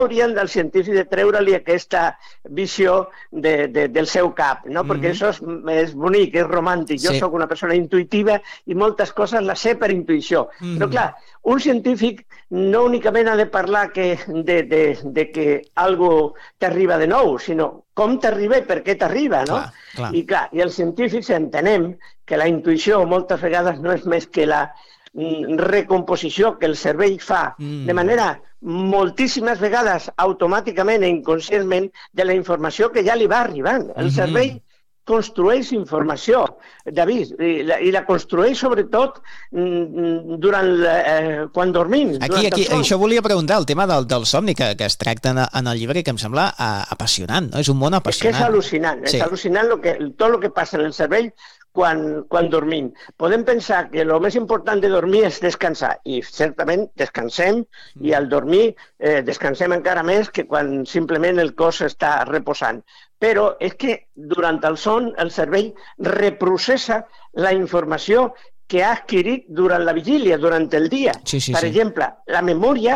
haurien del científic de treure-li aquesta visió del seu cap, no? Perquè això és bonic, és romàntic. Jo sóc una persona intuïtiva i moltes coses les sé per intuïció. Però, clar, un científic no únicament ha de parlar de que algo t'arriba de nou, sinó com t'arriba i per què t'arriba, no? I, clar, i els científics entenem que la intuïció moltes vegades no és més que la recomposició que el cervell fa de manera moltíssimes vegades automàticament i inconscientment de la informació que ja li va arribant. El cervell construeix informació, David, i la construeix sobretot quan dormim. Aquí, això volia preguntar, el tema del somni que es tracta en el llibre, que em sembla apassionant, no? És un món apassionant. És que és al·lucinant, és al·lucinant tot el que passa en el cervell quan dormim. Podem pensar que el més important de dormir és descansar, i certament descansem, i al dormir descansem encara més que quan simplement el cos està reposant. Però és que durant el son el cervell reprocessa la informació que ha adquirit durant la vigília, durant el dia. Per exemple, la memòria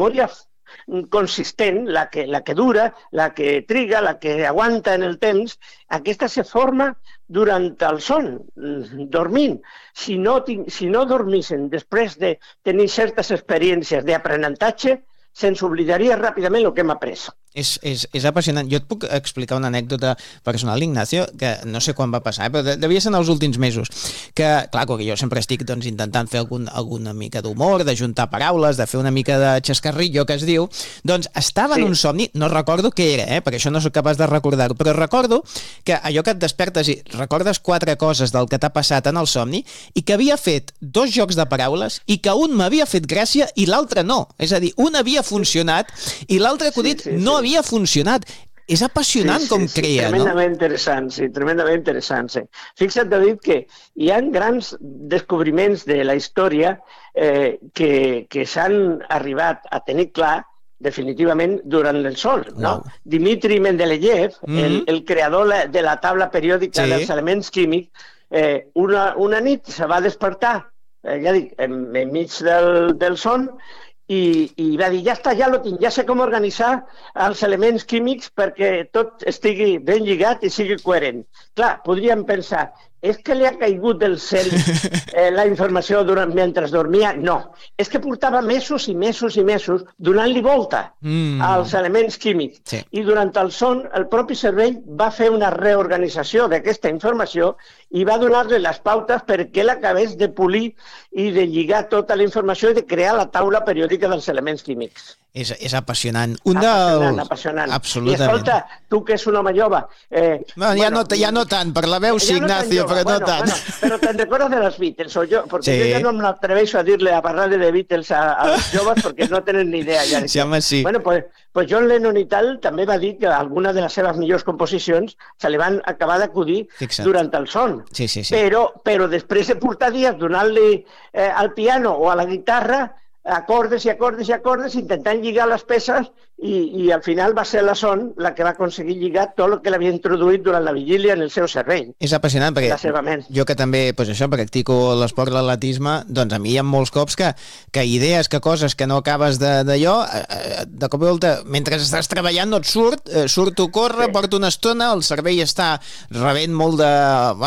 consistent, la que dura, la que triga, la que aguanta en el temps, aquesta se forma durant el son, dormint. Si no dormissin després de tenir certes experiències d'aprenentatge, se'ns oblidaria ràpidament el que hem après. És apassionant. Jo et puc explicar una anècdota personal, Ignacio, que no sé quan va passar, però devia ser en els últims mesos, que, clar, que jo sempre estic intentant fer alguna mica d'humor, d'ajuntar paraules, de fer una mica de xascarrillo, que es diu, doncs estava en un somni, no recordo què era, perquè això no soc capaç de recordar-ho, però recordo que allò que et despertes i recordes 4 coses del que t'ha passat en el somni i que havia fet 2 jocs de paraules i que un m'havia fet gràcia i l'altre no. És a dir, un havia funcionat i l'altre acudit no havia funcionat. És apassionant com crea, no? Tremendament interessant. Fixa't, David, que hi ha grans descobriments de la història que s'han arribat a tenir clar definitivament durant el son, no? Dmitri Mendeleev, el creador de la taula periòdica dels elements químics, una nit se va despertar, ja dic, enmig del son, i va dir, ja està, ja lo tinc, ja sé com organitzar els elements químics perquè tot estigui ben lligat i sigui coherent. Clar, podríem pensar, és que li ha caigut del cel la informació mentre dormia? No, és que portava mesos i mesos i mesos donant-li volta als elements químics. I durant el son, el propi cervell va fer una reorganització d'aquesta informació i va donar-li les pautes perquè l'acabés de polir i de lligar tota la informació i de crear la taula periòdica dels elements químics. És apassionant. Apassionant. Absolutament. I escolta, tu que és un home jove... Ja no tant, per la veu sí, Ignacio, però no tant. Però te'n recordes de les Beatles, o jo? Perquè jo ja no m'atreveixo a dir-le, a parlar-li de Beatles als joves perquè no tenen ni idea. Sí, home, sí. Bueno, pues John Lennon i tal també va dir que alguna de les seves millors composicions se li van acabar d'acudir durant el son. Sí. Però després de portar dies donant-li al piano o a la guitarra acordes i acordes i acordes, intentant lligar les peces i al final va ser la son la que va aconseguir lligar tot el que l'havia introduït durant la vigília en el seu cervell. És apassionant perquè jo que també practico l'esport de l'atletisme, doncs a mi hi ha molts cops que idees, que coses que no acabes d'allò, de cop i volta, mentre estàs treballant no et surto a córrer, porto una estona, el cervell està rebent molt de...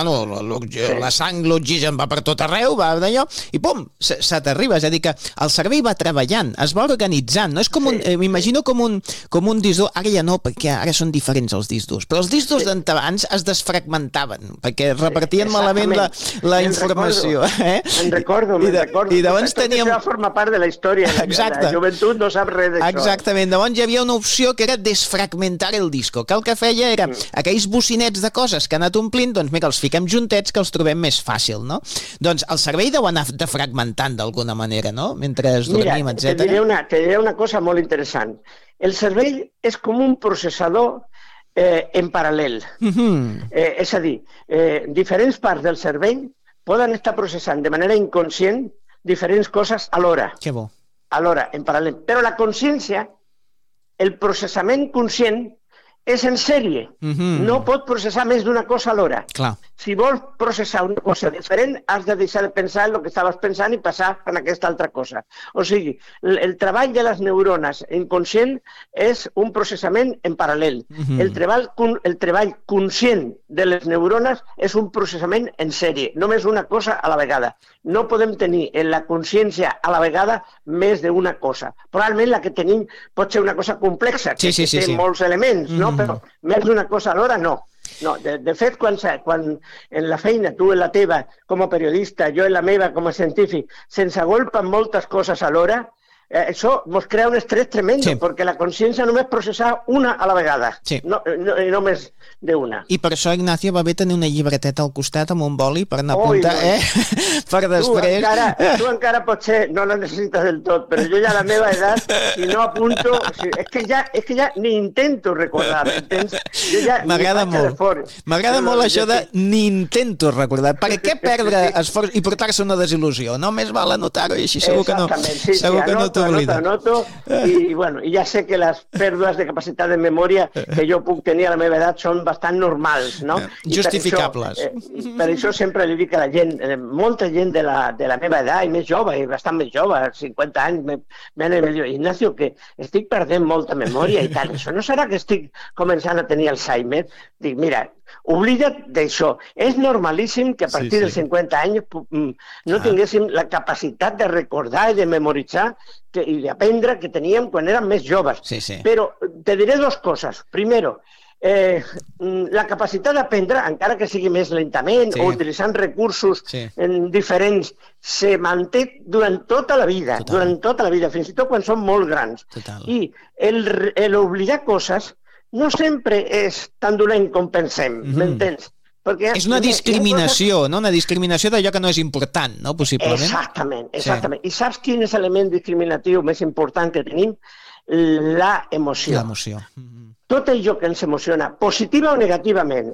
la sang, l'oxigen va per tot arreu, va d'allò, i pum, se t'arriba. És a dir, que el cervell va treballant, es va organitzant, no és com m'imagino com un disc dur, ara ja no, perquè ara són diferents els discs durs, però els disc durs d'abans es desfragmentaven, perquè repartien malament la informació. Me'n recordo. I llavors teníem... Això forma part de la història. La joventut no sap res d'això. Exactament, llavors hi havia una opció que era desfragmentar el disco, que el que feia era aquells bocinets de coses que ha anat omplint, doncs mira, els fiquem juntets que els trobem més fàcil, no? Doncs el cervell deu anar defragmentant d'alguna manera, no? Mentre dormim, etc. Te diré una cosa molt interessant. El cervell és com un processador en paral·lel. És a dir, diferents parts del cervell poden estar processant de manera inconscient diferents coses alhora. Que bo. Alhora, en paral·lel. Però la consciència, el processament conscient, és en sèrie. No pot processar més d'una cosa alhora. Clar. Si vols processar una cosa diferent, has de deixar de pensar en el que estaves pensant i passar a aquesta altra cosa. O sigui, el treball de les neurones inconscient és un processament en paral·lel. El treball conscient de les neurones és un processament en sèrie, només una cosa a la vegada. No podem tenir en la consciència a la vegada més d'una cosa. Probablement la que tenim pot ser una cosa complexa, que té molts elements, no? Però més d'una cosa alhora no. De fet, quan en la feina, tu en la teva com a periodista, jo en la meva com a científic, se'ns agolpen moltes coses alhora, això ens crea un estrès tremendo, perquè la consciència només processa una a la vegada, no només d'una. I per això, Ignacio, va bé tenir una llibreteta al costat amb un boli per anar a apuntar, per després... Tu encara potser no la necessites del tot, però jo ja a la meva edat, si no apunto... És que ja ni intento recordar, m'entens? M'agrada molt. M'agrada molt això de ni intento recordar. Per què perdre esforç i portar-se una desil·lusió? No més val anotar-ho i així segur que no t'oblida. Anoto, i ja sé que les pèrdues de capacitat de memòria que jo puc tenir a la meva edat són bastant normals, no? Justificables. Per això sempre li dic a la gent, molta gent de la meva edat, i més jove, i bastant més jove, 50 anys, m'han dit, Ignacio, que estic perdent molta memòria i tal, això no serà que estic començant a tenir Alzheimer? Dic, mira, oblida't d'això. És normalíssim que a partir dels 50 anys no tinguéssim la capacitat de recordar i de memoritzar i d'aprendre que teníem quan érem més joves. Però te diré dues coses. Primero, la capacitat d'aprendre, encara que sigui més lentament o utilitzant recursos diferents, se manté durant tota la vida, fins i tot quan som molt grans. I l'oblidar coses no sempre és tan dolent com pensem, m'entens? És una discriminació, no? Una discriminació d'allò que no és important, no? Possiblement. Exactament. I saps quin és l'element discriminatiu més important que tenim? L'emoció. L'emoció. Tot allò que ens emociona, positiva o negativament,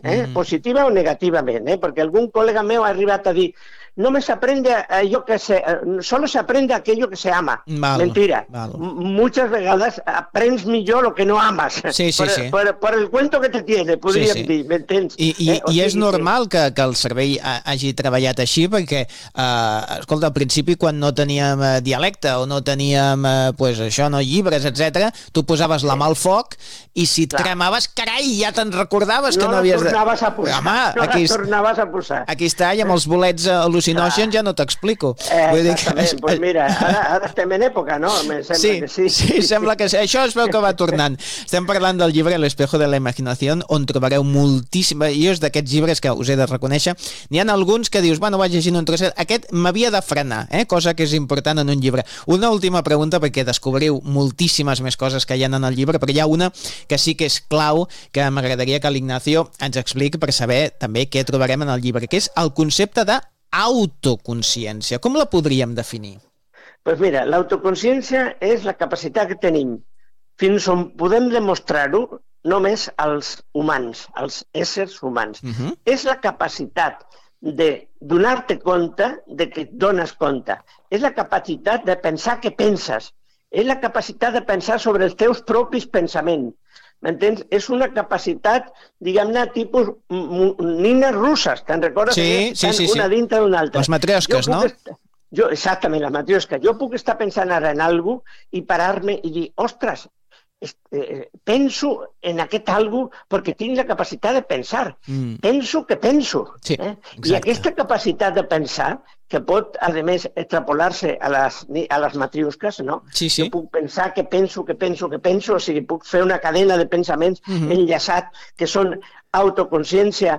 perquè algun col·lega meu ha arribat a dir només s'aprende allò que solo se aprende aquello que se ama. Mentira. Muchas vegades aprens millor lo que no amas. Por el cuento que te tiene, podríem dir, m'entens? I és normal que el cervell hagi treballat així, perquè, escolta, al principi, quan no teníem dialecte o no teníem, llibres, etc., tu posaves la mà al foc i si et cremaves, carai, ja te'n recordaves que no havies de... No la tornaves a posar. Aquí està, i amb els bolets al·lucinògens ja no t'explico. Exactament, doncs mira, ara estem en època, no? Sembla que sí. Això es veu que va tornant. Estem parlant del llibre El espejo de la imaginación, on trobareu moltíssim... Jo és d'aquests llibres que us he de reconèixer. N'hi ha alguns que dius, vaig llegint un trosset, aquest m'havia de frenar, cosa que és important en un llibre. Una última pregunta, perquè descobriu moltíssimes més coses que hi ha en el llibre, però hi ha una que sí que és clau, que m'agradaria que l'Ignacio ens expliqui per saber també què trobarem en el llibre, que és el concepte de autoconsciència. Com la podríem definir? Doncs mira, l'autoconsciència és la capacitat que tenim fins on podem demostrar-ho només als humans, als éssers humans. És la capacitat de donar-te compte de que et dones compte. És la capacitat de pensar que penses. És la capacitat de pensar sobre els teus propis pensaments. M'entens? És una capacitat, diguem-ne, tipus nines russes, te'n recordes? Sí. Una dintre d'una altra. Les matriosques, no? Exactament, les matriosques. Jo puc estar pensant ara en alguna cosa i parar-me i dir, ostres, penso en aquest algo perquè tinc la capacitat de pensar. Penso que penso. I aquesta capacitat de pensar, que pot, a més, extrapolar-se a les matriosques, no? Jo puc pensar que penso, o sigui, puc fer una cadena de pensaments enllaçat, que són autoconsciència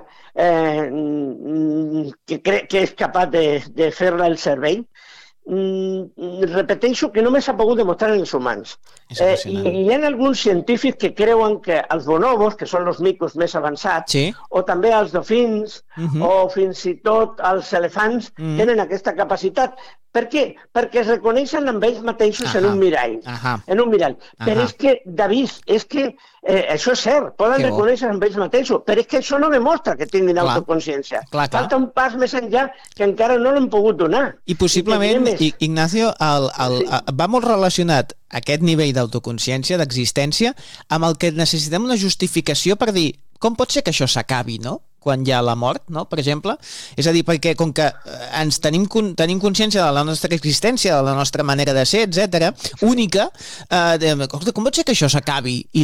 que és capaç de fer-la el cervell. Repeteixo que només s'ha pogut demostrar en els humans. I hi ha alguns científics que creuen que els bonobos, que són els micos més avançats, o també els dofins, o fins i tot els elefants, tenen aquesta capacitat, Per què? Perquè es reconeixen amb ells mateixos en un mirall. En un mirall. Però és que, David, és que això és cert, poden reconèixer amb ells mateixos, però és que això no demostra que tinguin autoconsciència. Falta un pas més enllà que encara no l'hem pogut donar. I possiblement, Ignacio, va molt relacionat aquest nivell d'autoconsciència, d'existència, amb el que necessitem una justificació per dir com pot ser que això s'acabi, no?, quan hi ha la mort, no?, per exemple. És a dir, perquè com que ens tenim consciència de la nostra existència, de la nostra manera de ser, etc., única, com pot ser que això s'acabi i